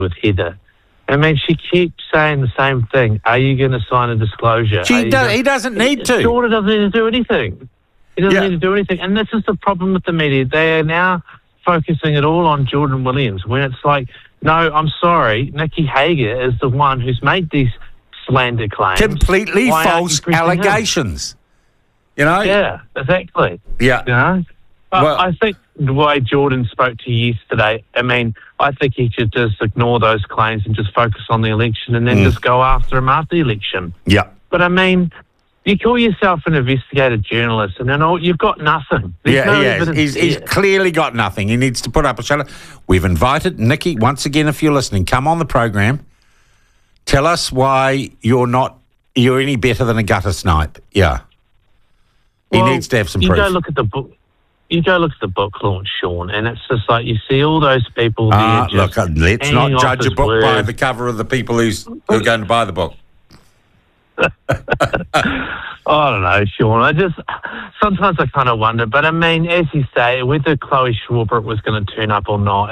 with Heather. I mean, she keeps saying the same thing. Are you going to sign a disclosure? He doesn't need to. Jordan doesn't need to do anything. He doesn't need to do anything. And this is the problem with the media. They are now focusing it all on Jordan Williams, when it's like, no, I'm sorry, Nikki Hager is the one who's made these slander claims. Completely false allegations. You know? Yeah, exactly. Yeah. You know? But I think the way Jordan spoke to you yesterday, I mean, I think he should just ignore those claims and just focus on the election and then just go after him after the election. Yeah. But I mean, you call yourself an investigative journalist and then you've got nothing. He's clearly got nothing. He needs to put up a shutter. We've invited Nikki, once again, if you're listening, come on the program. Tell us why you're any better than a gutter snipe. Yeah. He needs to have some proof. You go look at the book. You go look at the book launch, Sean, and it's just like you see all those people there. Look, let's not judge a book by the cover of the people who are going to buy the book. I don't know, Sean. Sometimes I kind of wonder, but I mean, as you say, whether Chloe Schwarber was going to turn up or not,